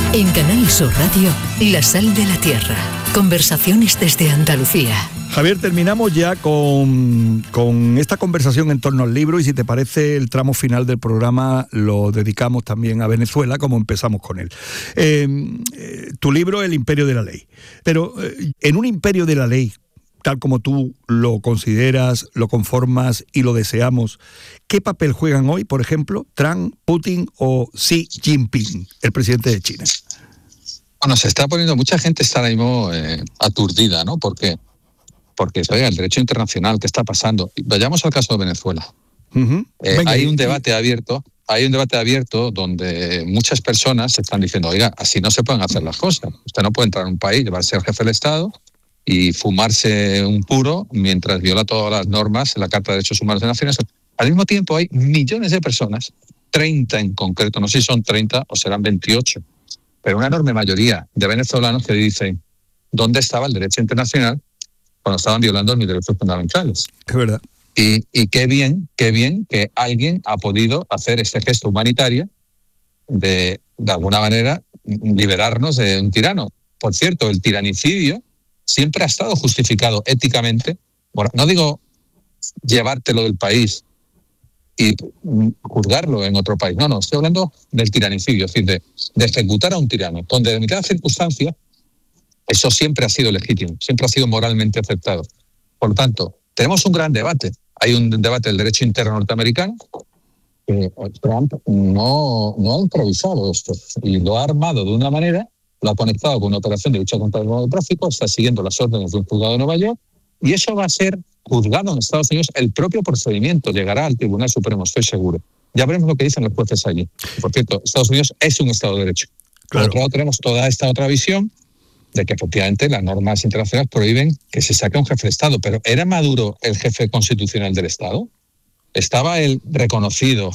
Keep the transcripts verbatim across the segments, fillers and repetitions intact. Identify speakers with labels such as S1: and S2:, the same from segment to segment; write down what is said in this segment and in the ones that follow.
S1: En Canal Sur Radio, La Sal de la Tierra. Conversaciones desde Andalucía.
S2: Javier, terminamos ya con, con esta conversación en torno al libro y si te parece el tramo final del programa lo dedicamos también a Venezuela como empezamos con él. Eh, eh, tu libro, El Imperio de la Ley. Pero eh, en un imperio de la ley, tal como tú lo consideras, lo conformas y lo deseamos, ¿qué papel juegan hoy, por ejemplo, Trump, Putin o Xi Jinping, el presidente de China?
S3: Bueno, se está poniendo, mucha gente está ahora mismo eh, aturdida, ¿no? Porque, porque oiga, el derecho internacional, ¿qué está pasando? Vayamos al caso de Venezuela. Uh-huh. Eh, Venga, hay un debate abierto, hay un debate abierto donde muchas personas están diciendo, oiga, así no se pueden hacer las cosas. Usted no puede entrar a un país, llevarse al jefe del Estado y fumarse un puro mientras viola todas las normas en la Carta de Derechos Humanos de Naciones Unidas. Al mismo tiempo hay millones de personas, treinta en concreto, no sé si son treinta o serán veintiocho, pero una enorme mayoría de venezolanos que dicen dónde estaba el derecho internacional cuando estaban violando mis derechos fundamentales.
S2: Es verdad.
S3: Y, y qué bien, qué bien que alguien ha podido hacer este gesto humanitario de, de alguna manera, liberarnos de un tirano. Por cierto, el tiranicidio siempre ha estado justificado éticamente. Bueno, no digo llevártelo del país y juzgarlo en otro país. No, no, estoy hablando del tiranicidio, es decir, de, de ejecutar a un tirano, donde en determinadas circunstancias eso siempre ha sido legítimo, siempre ha sido moralmente aceptado. Por lo tanto, tenemos un gran debate. Hay un debate del derecho interno norteamericano que Trump no, no ha improvisado esto y lo ha armado de una manera, lo ha conectado con una operación de lucha contra el narcotráfico, está siguiendo las órdenes de un juzgado de Nueva York y eso va a ser juzgado en Estados Unidos. El propio procedimiento llegará al Tribunal Supremo, estoy seguro. Ya veremos lo que dicen los jueces allí. Por cierto, Estados Unidos es un Estado de Derecho. Claro. Por otro lado, tenemos toda esta otra visión de que efectivamente las normas internacionales prohíben que se saque un jefe de Estado. Pero ¿era Maduro el jefe constitucional del Estado? ¿Estaba él reconocido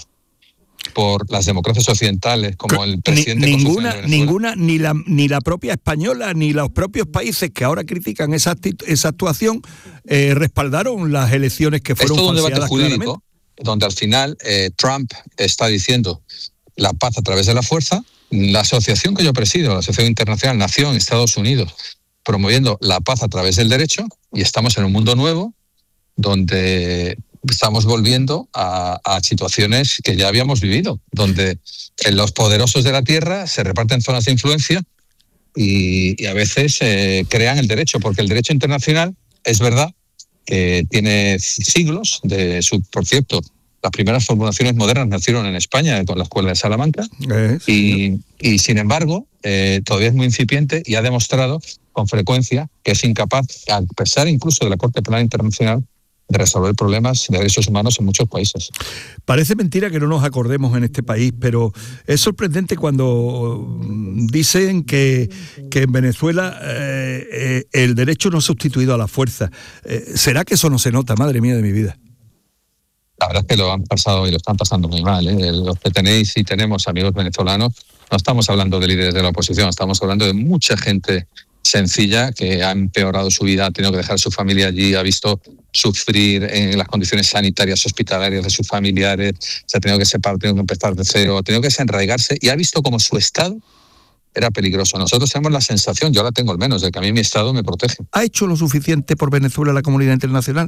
S3: por las democracias occidentales como el presidente
S2: ninguna,
S3: constitucional de Venezuela?
S2: Ninguna, ni la, ni la propia española, ni los propios países que ahora critican esa, actitud, esa actuación, eh, respaldaron las elecciones que fueron falseadas.
S3: Es todo un debate jurídico,
S2: claramente.
S3: Donde al final eh, Trump está diciendo la paz a través de la fuerza. La asociación que yo presido, la Asociación Internacional, nació en Estados Unidos promoviendo la paz a través del derecho y estamos en un mundo nuevo donde estamos volviendo a, a situaciones que ya habíamos vivido, donde los poderosos de la tierra se reparten zonas de influencia y, y a veces eh, crean el derecho, porque el derecho internacional es verdad que tiene siglos de su, por cierto, las primeras formulaciones modernas nacieron en España con la Escuela de Salamanca eh, sí. y, y sin embargo eh, todavía es muy incipiente y ha demostrado con frecuencia que es incapaz, a pesar incluso de la Corte Penal Internacional, de resolver problemas de derechos humanos en muchos países.
S2: Parece mentira que no nos acordemos en este país, pero es sorprendente cuando dicen que, que en Venezuela eh, eh, el derecho no ha sustituido a la fuerza. Eh, ¿Será que eso no se nota? Madre mía de mi vida.
S3: La verdad es que lo han pasado y lo están pasando muy mal, ¿eh? Los que tenéis y tenemos amigos venezolanos, no estamos hablando de líderes de la oposición, estamos hablando de mucha gente sencilla que ha empeorado su vida, ha tenido que dejar su familia allí, ha visto sufrir en las condiciones sanitarias hospitalarias de sus familiares, se ha tenido que separar, ha tenido que empezar de cero, ha tenido que desenraigarse y ha visto como su estado era peligroso. Nosotros tenemos la sensación, yo la tengo al menos, de que a mí mi estado me protege.
S2: ¿Ha hecho lo suficiente por Venezuela la comunidad internacional?